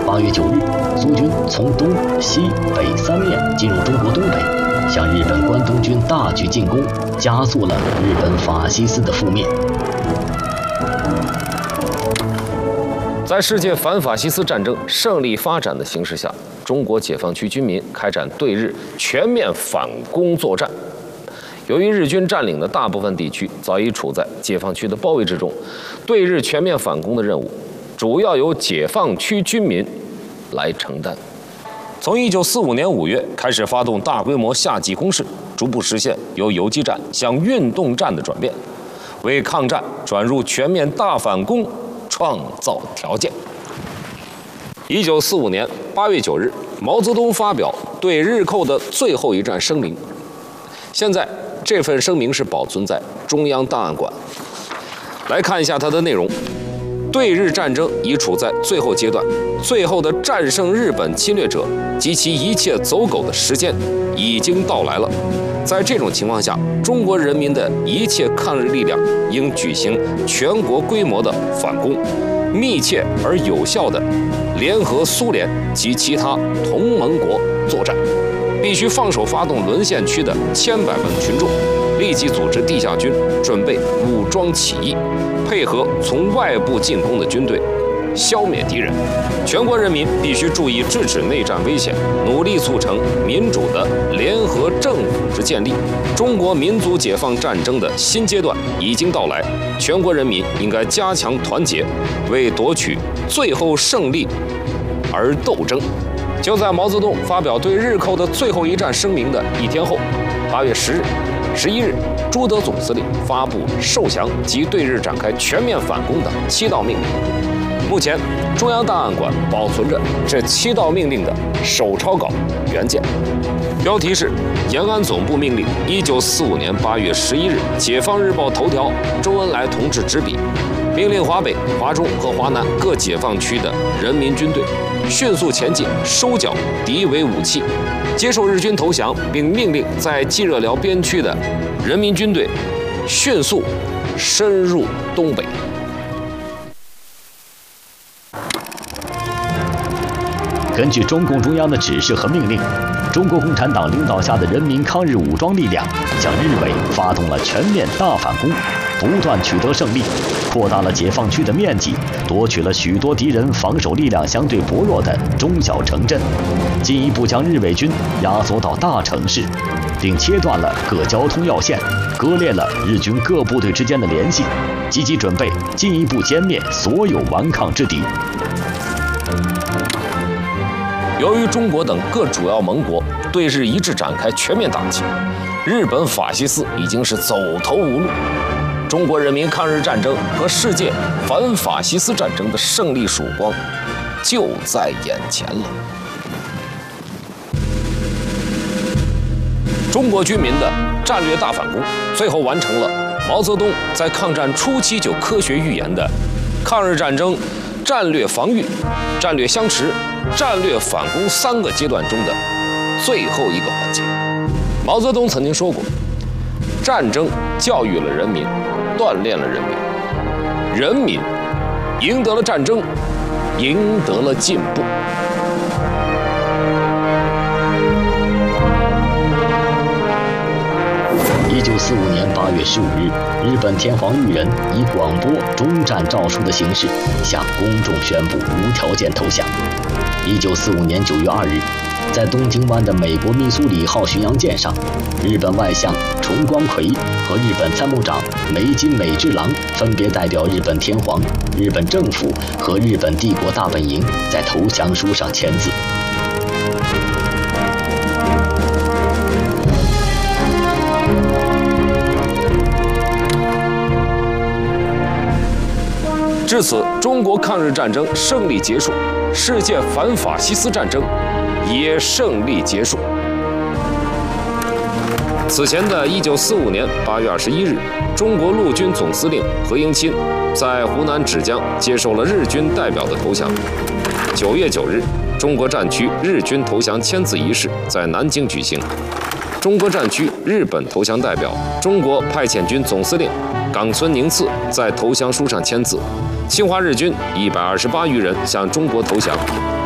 8月9日，苏军从东西北三面进入中国东北，向日本关东军大举进攻，加速了日本法西斯的覆灭。 在世界反法西斯战争胜利发展的形势下，中国解放区军民开展对日全面反攻作战。由于日军占领的大部分地区早已处在解放区的包围之中，对日全面反攻的任务主要由解放区军民来承担。从1945年5月开始发动大规模夏季攻势，逐步实现由游击战向运动战的转变，为抗战转入全面大反攻创造条件。1945年8月9日，毛泽东发表对日寇的最后一战声明。现在这份声明是保存在中央档案馆。来看一下它的内容。对日战争已处在最后阶段，最后的战胜日本侵略者及其一切走狗的时间已经到来了。在这种情况下，中国人民的一切抗日力量应举行全国规模的反攻，密切而有效地联合苏联及其他同盟国作战。必须放手发动沦陷区的千百万群众，立即组织地下军，准备武装起义，配合从外部进攻的军队，消灭敌人。全国人民必须注意制止内战危险，努力促成民主的联合政府之建立。中国民族解放战争的新阶段已经到来，全国人民应该加强团结，为夺取最后胜利而斗争。就在毛泽东发表对日寇的最后一战声明的一天后，8月10日、11日，朱德总司令发布受降及对日展开全面反攻的7道命令。目前，中央档案馆保存着这7道命令的手抄稿原件，标题是“延安总部命令：1945年8月11日，解放日报头条，周恩来同志执笔，命令华北、华中和华南各解放区的人民军队迅速前进，收缴敌伪武器，接受日军投降，并命令在冀热辽边区的人民军队迅速深入东北。” 根据中共中央的指示和命令，中国共产党领导下的人民抗日武装力量向日伪发动了全面大反攻，不断取得胜利，扩大了解放区的面积，夺取了许多敌人防守力量相对薄弱的中小城镇，进一步将日伪军压缩到大城市，并切断了各交通要线，割裂了日军各部队之间的联系，积极准备进一步歼灭所有顽抗之敌。 由于中国等各主要盟国对日一致展开全面打击，日本法西斯已经是走投无路。中国人民抗日战争和世界反法西斯战争的胜利曙光就在眼前了。中国军民的战略大反攻，最后完成了毛泽东在抗战初期就科学预言的抗日战争战略防御、战略相持、战略反攻3个阶段中的最后一个环节。毛泽东曾经说过，战争教育了人民，锻炼了人民，人民赢得了战争，赢得了进步。 1945年8月15日，日本天皇裕仁以广播终战诏书的形式向公众宣布无条件投降。1945年9月2日，在东京湾的美国密苏里号巡洋舰上，日本外相重光葵和日本参谋长梅津美治郎分别代表日本天皇、日本政府和日本帝国大本营在投降书上签字。 至此，中国抗日战争胜利结束，世界反法西斯战争也胜利结束。此前的1945年8月21日，中国陆军总司令何应钦在湖南芷江接受了日军代表的投降。9月9日，中国战区日军投降签字仪式在南京举行。中国战区日本投降代表、中国派遣军总司令冈村宁次在投降书上签字。侵华日军128余人向中国投降，